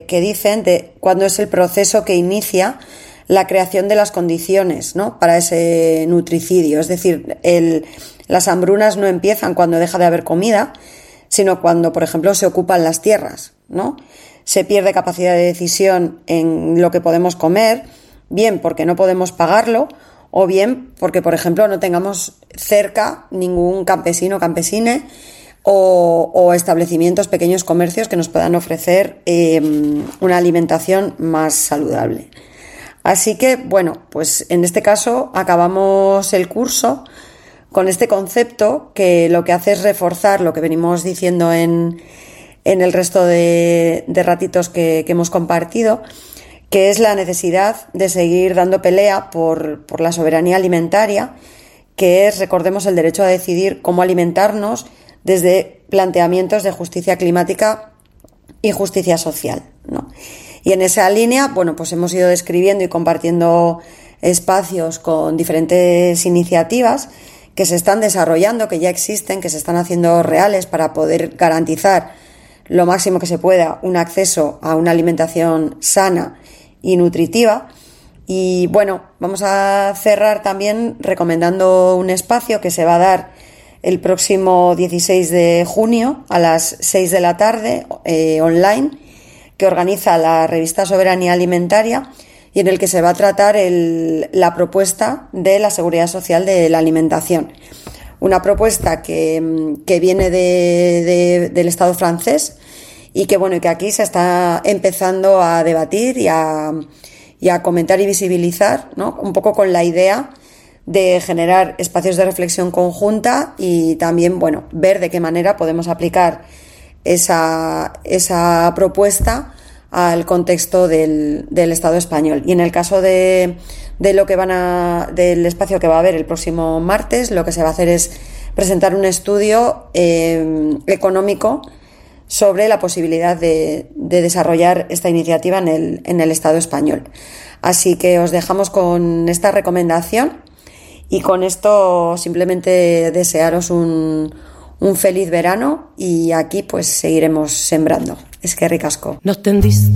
que dicen de cuándo es el proceso que inicia la creación de las condiciones, ¿no?, para ese nutricidio. Es decir, las hambrunas no empiezan cuando deja de haber comida, sino cuando, por ejemplo, se ocupan las tierras, ¿no? Se pierde capacidad de decisión en lo que podemos comer, bien porque no podemos pagarlo, o bien porque, por ejemplo, no tengamos cerca ningún campesino o campesine o establecimientos, pequeños comercios que nos puedan ofrecer una alimentación más saludable. Así que, bueno, pues en este caso acabamos el curso con este concepto que lo que hace es reforzar lo que venimos diciendo en el resto de ratitos que hemos compartido, que es la necesidad de seguir dando pelea por la soberanía alimentaria, que es, recordemos, el derecho a decidir cómo alimentarnos desde planteamientos de justicia climática y justicia social, ¿no? Y en esa línea, bueno, pues hemos ido describiendo y compartiendo espacios con diferentes iniciativas que se están desarrollando, que ya existen, que se están haciendo reales para poder garantizar lo máximo que se pueda un acceso a una alimentación sana y nutritiva. Y bueno, vamos a cerrar también recomendando un espacio que se va a dar el próximo 16 de junio a las 6 de la tarde online, que organiza la revista Soberanía Alimentaria y en el que se va a tratar la propuesta de la seguridad social de la alimentación. Una propuesta que viene del Estado francés y que, bueno, y que aquí se está empezando a debatir y a comentar y visibilizar, ¿no?, un poco con la idea de generar espacios de reflexión conjunta y también, bueno, ver de qué manera podemos aplicar esa propuesta al contexto del Estado español. Y en el caso de lo que del espacio que va a haber el próximo martes, lo que se va a hacer es presentar un estudio económico sobre la posibilidad de desarrollar esta iniciativa en el Estado español. Así que os dejamos con esta recomendación y con esto simplemente desearos un feliz verano y aquí pues seguiremos sembrando. Es que ricasco. Nos tendiste